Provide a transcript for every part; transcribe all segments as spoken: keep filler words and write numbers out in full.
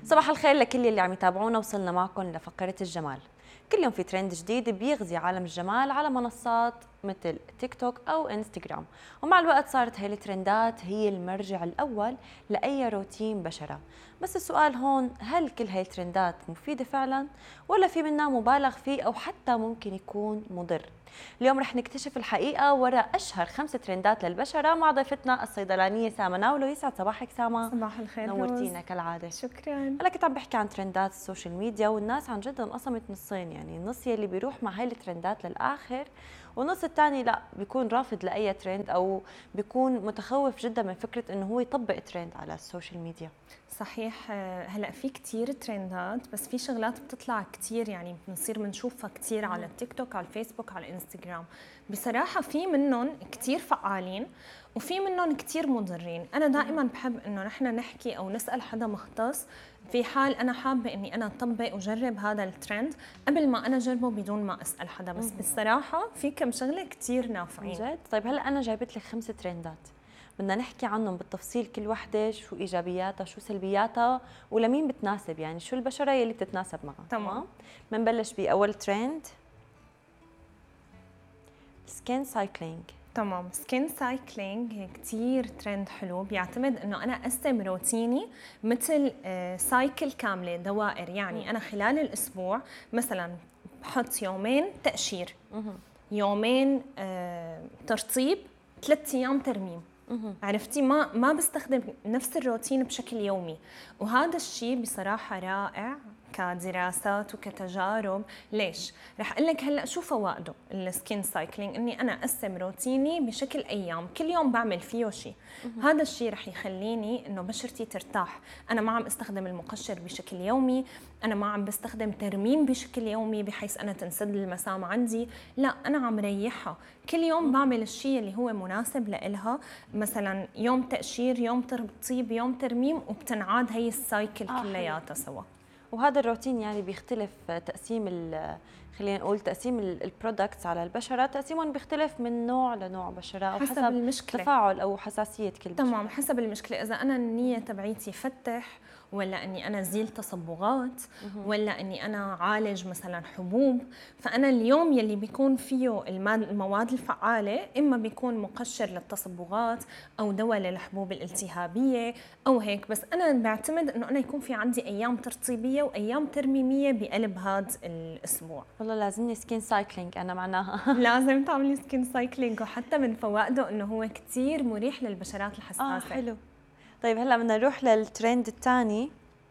صباح الخير لكل اللي عم يتابعونا. وصلنا معكم لفقرة الجمال. كل يوم في ترند جديد بيغزي عالم الجمال على منصات مثل تيك توك أو انستغرام، ومع الوقت صارت هاي الترندات هي المرجع الأول لأي روتين بشرة. بس السؤال هون، هل كل هاي الترندات مفيدة فعلا ولا في منها مبالغ فيه أو حتى ممكن يكون مضر؟ اليوم رح نكتشف الحقيقة وراء أشهر خمس ترندات للبشرة مع ضيفتنا الصيدلانية سامة ناولو. يسعد صباحك سامة. صباح الخير. نورتينا كالعادة. شكرا. هلا كنت عم بحكي عن ترندات السوشيال ميديا، والناس عن جد انقسمت نصين، يعني النص يلي بيروح مع هاي الترندات للآخر، والنص الثاني لا، بيكون رافض لأي ترند أو بيكون متخوف جدا من فكرة إنه هو يطبق ترند على السوشيال ميديا. صحيح. هلا في كتير ترندات، بس في شغلات بتطلع كتير، يعني بنصير بنشوفها كتير على التيك توك، على الفيسبوك، على الانستغرام. بصراحة في منهم كتير فعالين وفي منهم كتير مضرين. أنا دائما بحب إنه نحن نحكي أو نسأل حدا مختص في حال أنا حابة إني أنا أطبق وجرب هذا الترند قبل ما أنا أجربه بدون ما أسأل حدا. بس بصراحة في كم شغلة كتير نافعين. جد؟ طيب هلا أنا جايبت لك خمس ترندات، بدنا نحكي عنهم بالتفصيل، كل وحده شو ايجابياتها شو سلبياتها ولمين بتناسب، يعني شو البشره يلي بتتناسب معها. تمام. بنبلش باول ترند، سكين سايكلينج. تمام. سكين سايكلينج كتير ترند حلو، بيعتمد انه انا اقسم روتيني مثل سايكل كامله، دوائر. يعني انا خلال الاسبوع مثلا بحط يومين تقشير، يومين ترطيب، ثلاث ايام ترميم. عرفتي؟ ما ما بستخدم نفس الروتين بشكل يومي، وهذا الشيء بصراحه رائع كدراسات وكتجارب. ليش؟ رح اقول لك هلا شو فوائده السكين سايكلينج. اني انا اقسم روتيني بشكل ايام، كل يوم بعمل فيه شيء. هذا الشيء رح يخليني انه بشرتي ترتاح. انا ما عم استخدم المقشر بشكل يومي، انا ما عم بستخدم ترميم بشكل يومي بحيث انا تنسد المسام عندي، لا، انا عم ريحها. كل يوم بعمل الشيء اللي هو مناسب لإلها، مثلا يوم تقشير، يوم ترطيب، يوم ترميم، وبتنعاد هي السايكل آه كلياتها سوا. وهذا الروتين يعني بيختلف تقسيم، خلينا نقول تقسيم البرودكتس على البشره، تقسيمهم بيختلف من نوع لنوع بشره او حسب, حسب المشكلة. تفاعل او حساسيه كل بشره. تمام، حسب المشكله. اذا انا النيه تبعيتي فتح، ولا اني انا زيل تصبغات، ولا اني انا عالج مثلا حبوب، فانا اليوم يلي بيكون فيه المواد الفعاله اما بيكون مقشر للتصبغات او دواء للحبوب الالتهابيه او هيك. بس انا بعتمد انه انا يكون في عندي ايام ترطيبيه وايام ترميميه بقلب هذا الاسبوع. والله لازمني سكين سايكلينج انا معناها. لازم تعملي سكين سايكلينج، وحتى من فوائده انه هو كثير مريح للبشرات الحساسه. اه حلو. طيب هلا بدنا نروح للترند الثاني.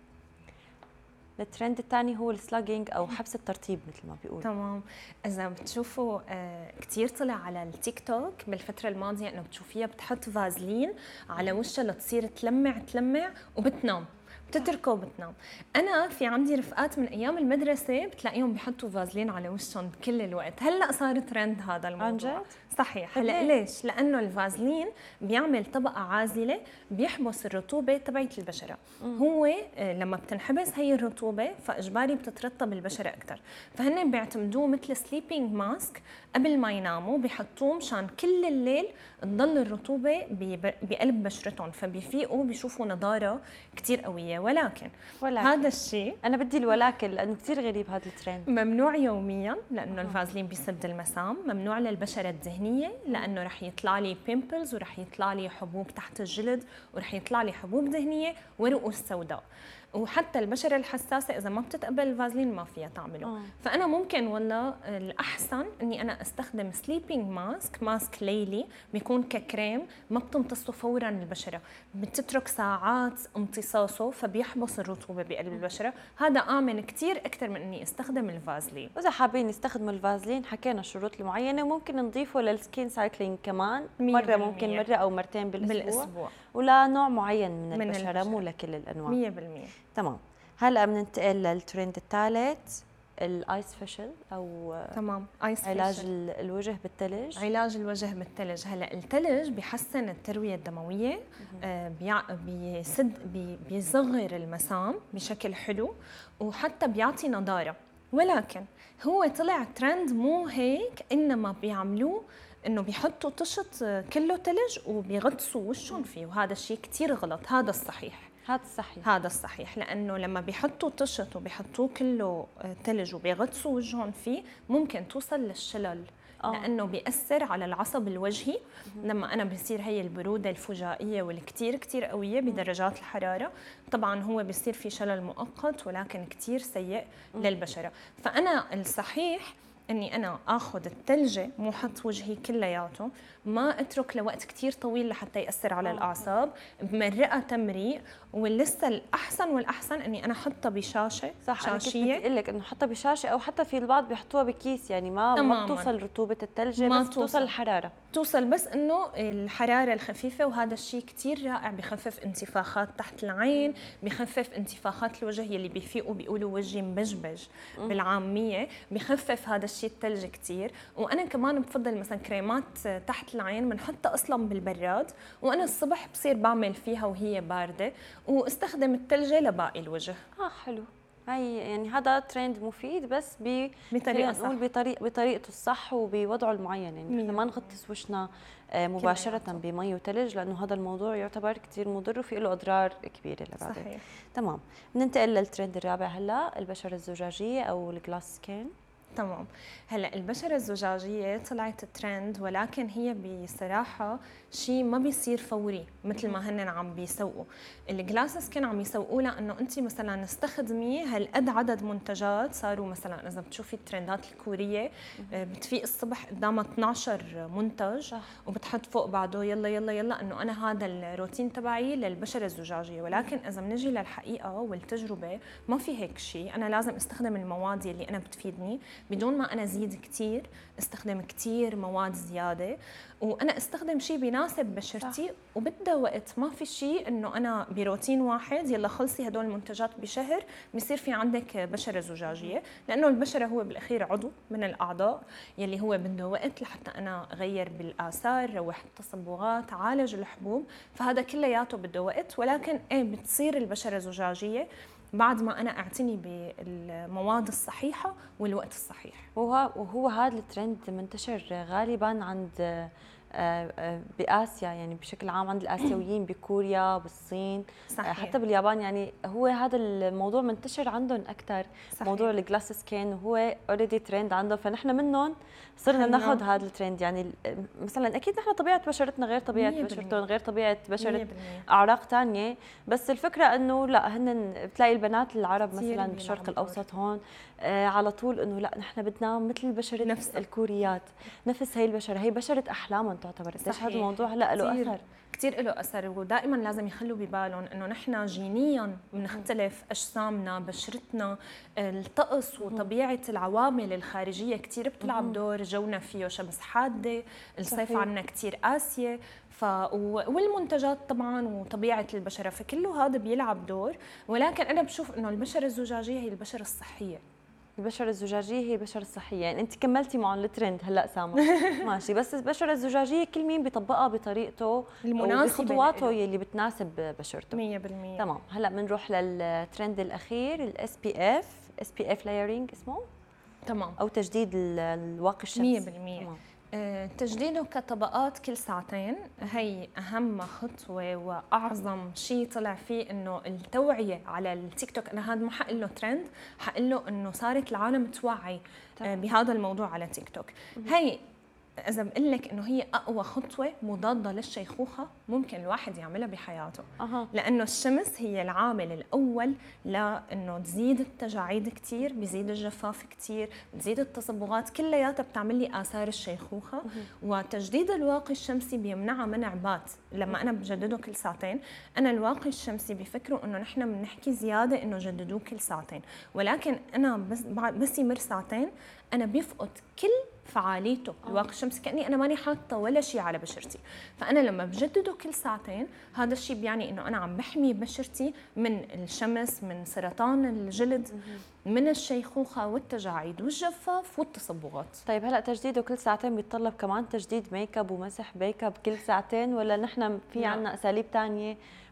الترند الثاني هو السلاجينج او حبس الترطيب مثل ما بيقول. تمام. اذا بتشوفوا آه كثير طلع على التيك توك بالفتره الماضيه انه بتشوفيها بتحط فازلين على وشها لتصير تلمع تلمع وبتنام، بتتركه وبتنام. انا في عندي رفقات من ايام المدرسه بتلاقيهم بحطوا فازلين على وشهم كل الوقت. هلا صار ترند هذا الموضوع. عن جد؟ صحيح. هلا ليش؟ لانه الفازلين بيعمل طبقه عازله بيحبس الرطوبه تبعت البشره. مم. هو لما بتنحبس هي الرطوبه فاجباري بتترطب البشره اكثر، فهن بيعتمدوه مثل سليبينج ماسك قبل ما يناموا، بيحطوه مشان كل الليل تضل الرطوبه بقلب بشرتهم، فبيفيقوا بيشوفوا نضاره كثير قويه. ولكن, ولكن هذا الشيء انا بدي الولكن لانه كثير غريب هذا الترند. ممنوع يوميا لانه الفازلين بيسد المسام، ممنوع للبشره الدهنيه لانه رح يطلع لي بيمبلز ورح يطلع لي حبوب تحت الجلد ورح يطلع لي حبوب دهنيه ورؤوس سوداء. وحتى البشره الحساسه اذا ما بتتقبل الفازلين ما فيها تعمله. أوه. فانا ممكن والله الاحسن اني انا استخدم سليبينج ماسك، ماسك ليلي بيكون ككريم ما بتمتصه فورا البشره، بتترك ساعات امتصاصه فبيحبس الرطوبه بقلب البشره. هذا امن كثير اكثر من اني استخدم الفازلين. واذا حابين يستخدموا الفازلين حكينا الشروط المعينه، وممكن نضيفه للسكين سايكلينج كمان مره، ممكن مره او مرتين بالاسبوع, بالأسبوع. ولا نوع معين من, من البشره, البشرة. مو لكل الانواع. مية بالمية. تمام. هلا بننتقل للترند الثالث، الايس فيشل او تمام ايس علاج فيشل. الوجه بالثلج. علاج الوجه بالثلج. هلا الثلج بيحسن الترويه الدمويه، آه بيسد بي بيصغر المسام بشكل حلو، وحتى بيعطي نضاره. ولكن هو طلع ترند مو هيك، انما بيعملوه انه بيحطوا طشت كله ثلج وبيغطسوا وشهم فيه، وهذا الشيء كثير غلط. هذا الصحيح هذا الصحيح. هذا الصحيح، لانه لما بيحطوا طشت وبيحطوه كله ثلج وبيغطسوا وجههم فيه ممكن توصل للشلل. أوه. لانه بيأثر على العصب الوجهي. مم. لما انا بصير هي البروده الفجائيه والكثير كثير قويه بدرجات الحراره، طبعا هو بيصير في شلل مؤقت ولكن كثير سيء مم. للبشره. فانا الصحيح اني انا اخذ الثلجه مو حط وجهي كلياته، ما اترك لوقت كثير طويل لحتى ياثر على الاعصاب، بمرقها تمريق. ولسه الاحسن والاحسن اني انا احطها بشاشه صح. شاشيه. انا كنت بدي لك انه حطها بشاشه، او حتى في البعض بيحطوها بكيس، يعني ما تماماً. ما بتوصل رطوبه الثلجه، بس توصل. توصل الحراره، توصل بس انه الحراره الخفيفه. وهذا الشيء كثير رائع، بخفف انتفاخات تحت العين، بخفف انتفاخات الوجه يلي بيفيقوا بيقولوا وجهي مبجبج بالعاميه، بخفف هذا الشيء الثلج كثير. وانا كمان بفضل مثلا كريمات تحت العين بنحطها اصلا بالبراد، وانا الصبح بصير بعمل فيها وهي بارده، واستخدم الثلجه لباقي الوجه. اه حلو. هي يعني هذا ترند مفيد، بس بطريقه صح، بطريقه بطريقته الصح وبوضعه المعين. يعني احنا ما نغطس وشنا مباشره بمي وثلج، لانه هذا الموضوع يعتبر كثير مضر وفي له اضرار كبيره لبعدين. صحيح. تمام. بننتقل للترند الرابع هلا، البشره الزجاجيه او الجلاس سكين. تمام. هلا البشره الزجاجيه طلعت ترند، ولكن هي بصراحه شيء ما بيصير فوري مثل ما هن عم بيسوقوا. الجلاس سكين عم يسوقوا لها انه انت مثلا استخدمي هالقد عدد منتجات. صاروا مثلا اذا بتشوفي الترندات الكوريه بتفيق الصبح قدامها اثنعش منتج وبتحط فوق بعضه يلا يلا يلا انه انا هذا الروتين تبعي للبشره الزجاجيه. ولكن اذا بنجي للحقيقه والتجربه ما في هيك شيء. انا لازم استخدم المواد اللي انا بتفيدني بدون ما انا زيد كثير، استخدم كثير مواد زياده، وانا استخدم شيء بيناسب بشرتي وبدها وقت. ما في شيء انه انا بروتين واحد يلا خلصي هدول المنتجات بشهر بصير في عندك بشره زجاجيه، لانه البشره هو بالاخير عضو من الاعضاء يلي هو بده وقت لحتى انا اغير بالاثار، روح التصبغات، عالج الحبوب، فهذا كلياته بده وقت. ولكن ايه بتصير البشره زجاجيه بعد ما انا اعتني بالمواد الصحيحه والوقت الصحيح. وهو وهو هذا الترند منتشر غالبا عند بآسيا، يعني بشكل عام عند الآسيويين بكوريا بالصين. صحيح. حتى باليابان، يعني هو هذا الموضوع منتشر عندهم أكثر. موضوع الجلاس سكين وهو اوريدي ترند عندهم، فنحن منهم صرنا ناخذ هذا الترند. يعني مثلا اكيد نحن طبيعه بشرتنا غير طبيعه بشرتهم، غير طبيعه بشره اعراق ثانيه، بس الفكره انه لا، هن بتلاقي البنات العرب مثلا بالشرق الاوسط هون آه على طول انه لا نحن بدنا مثل بشره نفس الكوريات، نفس هي البشره، هي بشره احلامهم تعتبر. قديش هذا الموضوع هلا له اثر كثير له اثر. ودائما لازم يخلوا ببالهم انه نحن جينيا بنختلف، اجسامنا، بشرتنا، الطقس وطبيعه العوامل الخارجيه كثير بتلعب دور. جونا فيه شمس حاده، الصيف عندنا كثير قاسيه، ف والمنتجات طبعا وطبيعه البشره، فكله هذا بيلعب دور. ولكن انا بشوف انه البشره الزجاجيه هي البشره الصحيه. البشرة الزجاجية هي البشرة الصحية، يعني أنت كملتي معهم الترند هلا سامة ماشي، بس البشرة الزجاجية كل مين بيطبقها بطريقته المناسبة وبخطواته يلي بتناسب بشرته مية بالمية. تمام. هلا بنروح للترند الأخير، الاس بي اف، اس بي اف لايرينج اسمه. تمام. أو تجديد الواقي الشمسي. مية بالمية. تجديده كطبقات كل ساعتين هي أهم خطوة وأعظم شيء طلع فيه إنه التوعية على التيك توك. أنا هذا ما حقله ترند، حقله إنه صارت العالم توعي بهذا الموضوع على تيك توك. هي إذا بقول لك إنه هي أقوى خطوة مضادة للشيخوخة ممكن الواحد يعملها بحياته. أه. لأنه الشمس هي العامل الأول لأنه تزيد التجاعيد كتير، بيزيد الجفاف كتير، بتزيد التصبغات، كلياتها بتعمل لي آثار الشيخوخة. أه. وتجديد الواقي الشمسي بيمنعها من عبات. لما أنا بجدده كل ساعتين، أنا الواقي الشمسي بيفكروا إنه نحن بنحكي زيادة إنه جددوه كل ساعتين، ولكن أنا بس بس يمر ساعتين أنا بيفقد كل فعاليته الواقي الشمسي، كأني أنا ماني حاطة ولا شيء على بشرتي. فأنا لما بجدده كل ساعتين هذا الشيء بيعني إنه أنا عم بحمي بشرتي من الشمس، من سرطان الجلد، من الشيخوخة والتجاعيد والجفاف والتصبغات. طيب هلا تجديده كل ساعتين بيتطلب كمان تجديد ميك اب ومسح ميك اب كل ساعتين، ولا نحن في عنا أساليب ثانية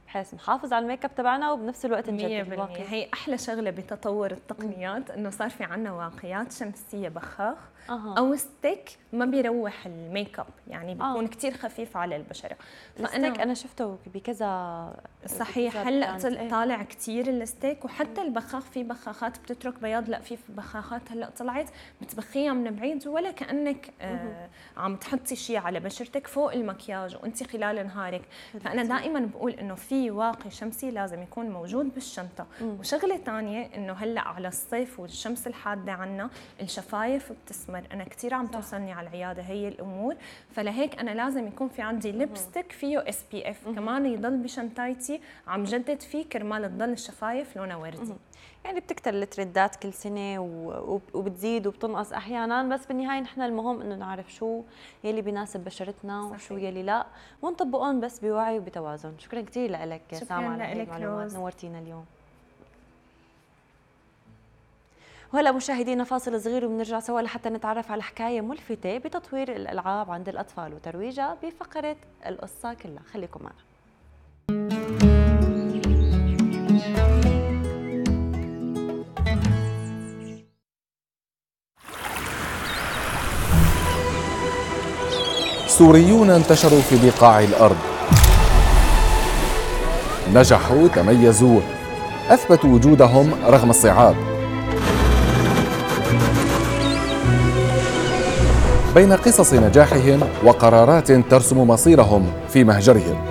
بحيث نحافظ على الميك اب تبعنا وبنفس الوقت نجدد مية بالمية. الواقي. هي احلى شغله بتطور التقنيات انه صار في عنا واقيات شمسيه بخاخ أه. او ستيك ما بيروح الميك اب، يعني بيكون آه. كثير خفيف على البشره. الستيك انا شفته بكذا. صحيح، بكذا هلا براند. طالع كثير الستيك، وحتى البخاخ في بخاخات بتترك بياض، لا في بخاخات هلا طلعت بتبخيها من بعيد ولا كانك آه عم تحطي شيء على بشرتك فوق المكياج وانت خلال نهارك. فانا دائما بقول انه في واقي شمسي لازم يكون موجود بالشنطه. مم. وشغله ثانيه انه هلا على الصيف والشمس الحاده عنا الشفايف بتسمر، انا كثير عم توصلني على العياده هي الامور، فلهيك انا لازم يكون في عندي ليبستيك فيه اس بي اف كمان يضل بشنطايتي عم جدد فيه كرمال تضل الشفايف لونها وردي. يعني بتكتر الترندات كل سنه وبتزيد وبتنقص احيانا، بس بالنهايه نحن المهم انه نعرف شو يلي بيناسب بشرتنا وشو يلي لا، ونطبقهم بس بوعي وبتوازن. شكرا كثير لك سامة على هاي المعلومات، نورتينا اليوم. وهلا مشاهدينا فاصل صغير وبنرجع سوا لحتى نتعرف على حكايه ملفته بتطوير الالعاب عند الاطفال وترويجها بفقره القصه كلها. خليكم معنا. سوريون انتشروا في بقاع الأرض، نجحوا، تميزوا، أثبتوا وجودهم رغم الصعاب. بين قصص نجاحهم وقرارات ترسم مصيرهم في مهجرهم.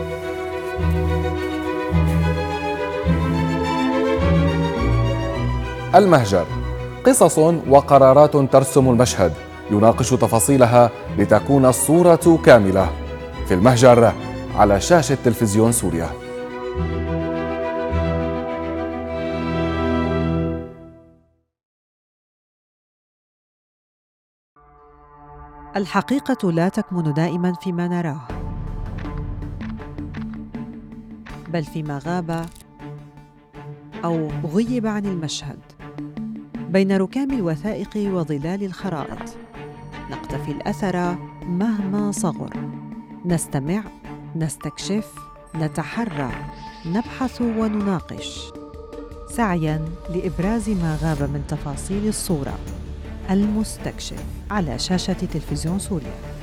المهجر، قصص وقرارات ترسم المشهد، يناقش تفاصيلها لتكون الصورة كاملة. في المهجر على شاشة تلفزيون سوريا. الحقيقة لا تكمن دائماً فيما نراه، بل فيما غاب أو غيب عن المشهد. بين ركام الوثائق وظلال الخرائط نقتفي الأثر مهما صغر، نستمع، نستكشف، نتحرى، نبحث ونناقش، سعياً لإبراز ما غاب من تفاصيل الصورة. المستكشف على شاشة تلفزيون سوريا.